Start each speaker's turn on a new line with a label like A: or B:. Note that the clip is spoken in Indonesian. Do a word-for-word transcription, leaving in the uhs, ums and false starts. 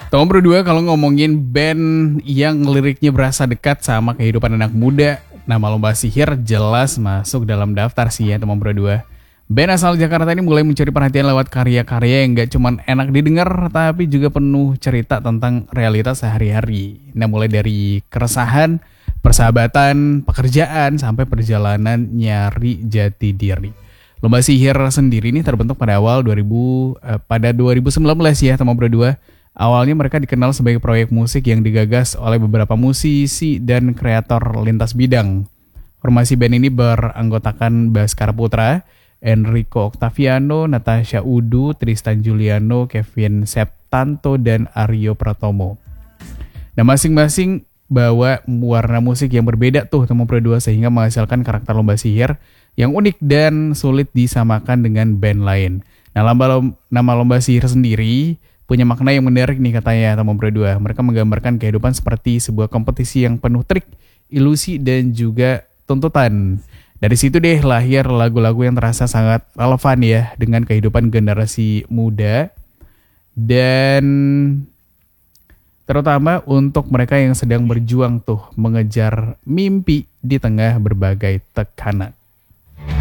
A: Tomo berdua kalau ngomongin band yang liriknya berasa dekat sama kehidupan anak muda, nama Lomba Sihir jelas masuk dalam daftar sih ya Tomo berdua. Band asal Jakarta ini mulai mencuri perhatian lewat karya-karya yang gak cuman enak didengar, tapi juga penuh cerita tentang realitas sehari-hari. Nah mulai dari keresahan, persahabatan, pekerjaan, sampai perjalanan nyari jati diri. Lomba Sihir sendiri ini terbentuk pada awal dua ribu, eh, pada dua ribu sembilan belas ya Tomo berdua. Awalnya mereka dikenal sebagai proyek musik yang digagas oleh beberapa musisi dan kreator lintas bidang. Formasi band ini beranggotakan Baskara Putra, Enrico Octaviano, Natasha Udu, Tristan Juliano, Kevin Septanto, dan Aryo Pratomo. Nah masing-masing bawa warna musik yang berbeda tuh Tomo berdua sehingga menghasilkan karakter Lomba Sihir yang unik dan sulit disamakan dengan band lain. Nah lomba, nama Lomba Sihir sendiri punya makna yang menarik nih katanya Tomo berdua. Mereka menggambarkan kehidupan seperti sebuah kompetisi yang penuh trik, ilusi, dan juga tuntutan. Dari situ deh lahir lagu-lagu yang terasa sangat relevan ya dengan kehidupan generasi muda. Dan terutama untuk mereka yang sedang berjuang tuh mengejar mimpi di tengah berbagai tekanan.